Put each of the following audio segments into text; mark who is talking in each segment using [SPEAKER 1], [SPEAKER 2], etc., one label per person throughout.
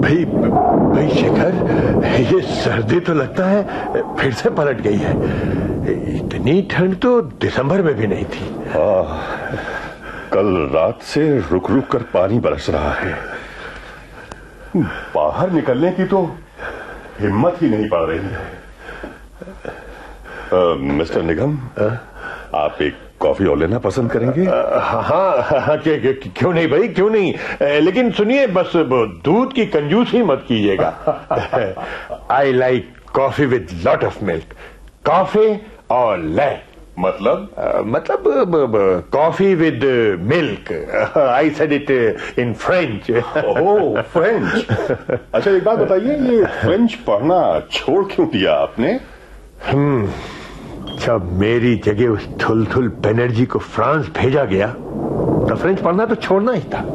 [SPEAKER 1] भाई शेखर, ये सर्दी तो लगता है फिर से पलट गई है। इतनी ठंड तो दिसंबर में भी नहीं थी।
[SPEAKER 2] कल रात से रुक रुक कर पानी बरस रहा है। बाहर निकलने की तो हिम्मत ही नहीं पड़ रही है। मिस्टर निगम, आप एक कॉफी और लेना पसंद करेंगे?
[SPEAKER 1] हाँ, क्यों नहीं भाई, क्यों नहीं। लेकिन सुनिए, बस दूध की कंजूसी मत कीजिएगा। I like coffee with lot of milk. Coffee और ले मतलब coffee with milk. I said it in French.
[SPEAKER 2] Oh, French. अच्छा, एक बात बताइए, ये फ्रेंच पढ़ना छोड़ क्यों दिया आपने?
[SPEAKER 1] जब मेरी जगह उस थुलथुल बनर्जी को फ्रांस भेजा गया तो फ्रेंच पढ़ना तो छोड़ना ही था।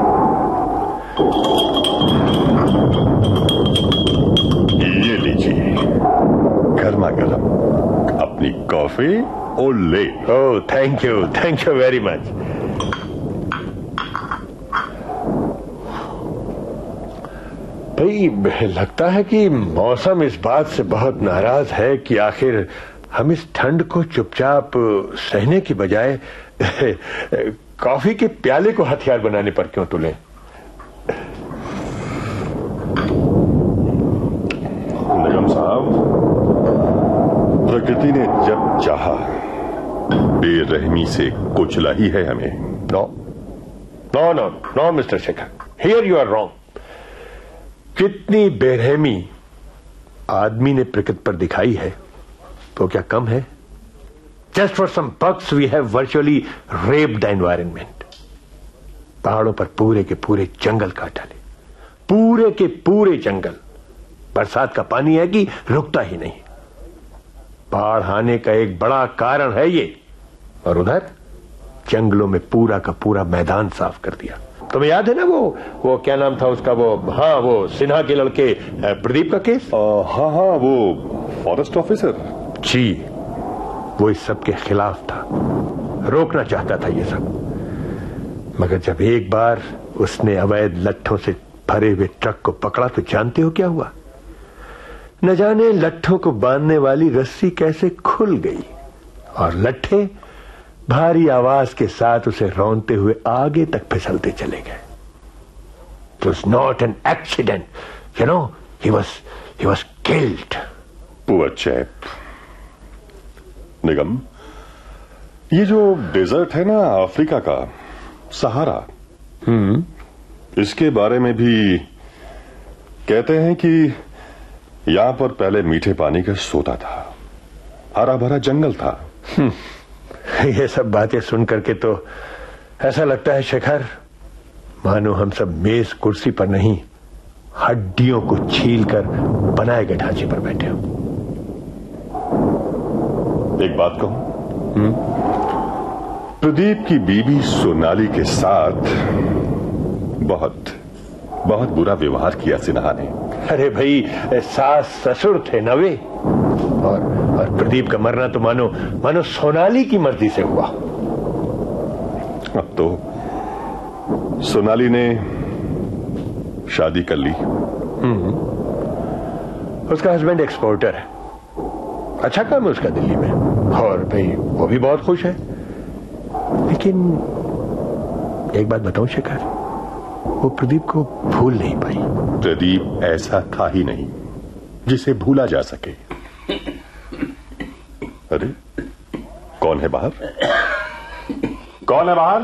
[SPEAKER 2] ये लीजिए गर्मा गर्म अपनी कॉफी और ले।
[SPEAKER 1] ओह, थैंक यू वेरी मच। भाई, लगता है कि मौसम इस बात से बहुत नाराज है कि आखिर हम इस ठंड को चुपचाप सहने की बजाय कॉफी के प्याले को हथियार बनाने पर क्यों तुले।
[SPEAKER 2] निगम साहब, प्रकृति ने जब चाहा बेरहमी से कुचला ही है हमें।
[SPEAKER 1] No mister Shekhar, here you are wrong. कितनी बेरहमी आदमी ने प्रकृति पर दिखाई है तो क्या कम है? Just for some bugs we have virtually raped the environment. पहाड़ों पर पूरे के पूरे जंगल काट डाले, पूरे के पूरे जंगल। बरसात का पानी है कि रुकता ही नहीं। बाढ़ आने का एक बड़ा कारण है ये। और उधर जंगलों में पूरा का पूरा मैदान साफ कर दिया। तुम्हें याद है ना वो क्या नाम था उसका, वो सिन्हा के लड़के प्रदीप का केस।
[SPEAKER 2] हाँ, वो फॉरेस्ट ऑफिसर
[SPEAKER 1] जी, वो इस सब के खिलाफ था, रोकना चाहता था ये सब। मगर जब एक बार उसने अवैध लट्ठों से भरे हुए ट्रक को पकड़ा तो जानते हो क्या हुआ? न जाने लट्ठों को बांधने वाली रस्सी कैसे खुल गई और लट्ठे भारी आवाज के साथ उसे रौंदते हुए आगे तक फिसलते चले गए। It was not an accident, you know, he was killed.
[SPEAKER 2] Poor chap. निगम, ये जो डेजर्ट है ना अफ्रीका का, सहारा, इसके बारे में भी कहते हैं कि यहां पर पहले मीठे पानी का सोता था, हरा भरा जंगल था।
[SPEAKER 1] ये सब बातें सुन करके तो ऐसा लगता है शेखर, मानो हम सब मेज कुर्सी पर नहीं, हड्डियों को छील कर बनाए गए ढांचे पर बैठे हो।
[SPEAKER 2] एक बात कहूं, प्रदीप की बीबी सोनाली के साथ बहुत बहुत बुरा व्यवहार किया सिन्हा ने।
[SPEAKER 1] अरे भाई, सास ससुर थे ना वे। और प्रदीप का मरना तो मानो सोनाली की मर्जी से हुआ।
[SPEAKER 2] अब तो सोनाली ने शादी कर ली।
[SPEAKER 1] उसका हस्बैंड एक्सपोर्टर है, अच्छा काम है उसका दिल्ली में, और भाई वो भी बहुत खुश है। लेकिन एक बात बताऊं शेखर, वो प्रदीप को भूल नहीं पाई।
[SPEAKER 2] प्रदीप ऐसा था ही नहीं जिसे भूला जा सके। अरे, कौन है बाहर? कौन है बाहर?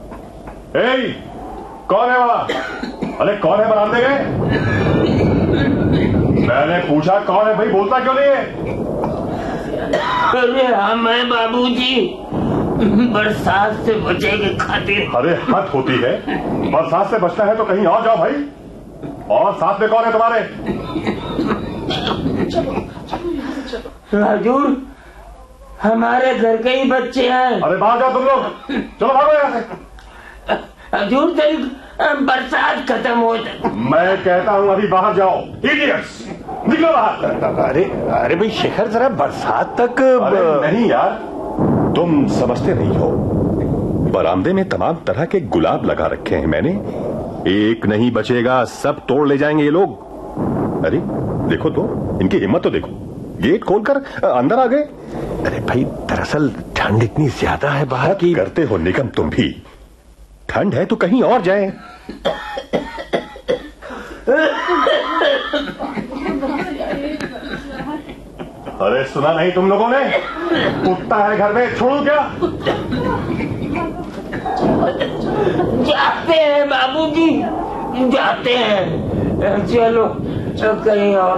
[SPEAKER 2] कौन है वहां? अरे कौन है बरामदे गए? मैंने पूछा कौन है भाई, बोलता क्यों नहीं है?
[SPEAKER 3] अरे हम हैं बाबूजी, बरसात से बचे के खातिर।
[SPEAKER 2] अरे हद होती है, बरसात से बचना है तो कहीं और जाओ भाई। और साथ में कौन है तुम्हारे?
[SPEAKER 3] हजूर, हमारे घर के ही बच्चे हैं।
[SPEAKER 2] अरे बाहर जाओ तुम लोग, चलो भागो यहाँ से।
[SPEAKER 3] हजूर, तेरी बरसात खत्म हो जाए।
[SPEAKER 2] मैं कहता हूँ अभी बाहर जाओ, इडियट्स, निकलो बाहर।
[SPEAKER 1] अरे भाई शेखर, जरा बरसात तक।
[SPEAKER 2] नहीं यार, तुम समझते नहीं हो, बरामदे में तमाम तरह के गुलाब लगा रखे हैं मैंने, एक नहीं बचेगा, सब तोड़ ले जाएंगे ये लोग। अरे देखो तो, इनकी हिम्मत तो देखो, गेट खोलकर अंदर आ गए।
[SPEAKER 1] अरे भाई, दरअसल ठंड इतनी ज्यादा है बाहर की।
[SPEAKER 2] करते हो निगम तुम भी, ठंड है तो कहीं और जाएं। अरे सुना नहीं तुम लोगों ने? कुत्ता है घर में, छोड़ू क्या?
[SPEAKER 3] जाते हैं बाबूजी, जाते हैं। चलो कहीं और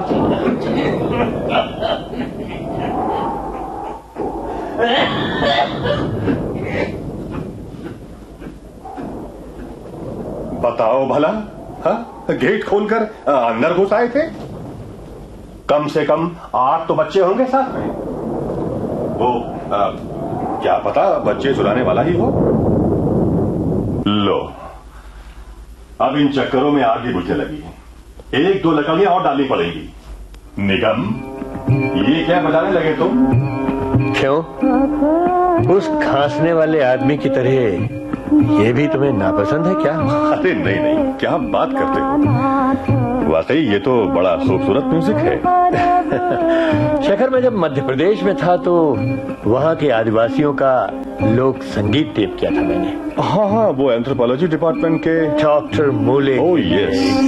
[SPEAKER 2] बताओ भला, हाँ? गेट खोलकर अंदर घुस आए थे। कम से कम 8 तो बच्चे होंगे साथ में। वो क्या पता बच्चे चुराने वाला ही हो। लो, अब इन चक्करों में आग ही बुझने लगी है। 1-2 लकड़ियां और डालनी पड़ेगी। निगम, ये क्या बजाने लगे तुम?
[SPEAKER 1] क्यों? उस खांसने वाले आदमी की तरह ये भी तुम्हें नापसंद है क्या?
[SPEAKER 2] अरे नहीं नहीं, क्या बात करते हो? वाकई ये तो बड़ा खूबसूरत म्यूजिक है।
[SPEAKER 1] शेखर, मैं जब मध्य प्रदेश में था तो वहाँ के आदिवासियों का लोक संगीत टेप किया था मैंने।
[SPEAKER 2] हाँ हाँ, वो एंथ्रोपोलॉजी डिपार्टमेंट के
[SPEAKER 1] डॉक्टर मूले।
[SPEAKER 2] Oh yes.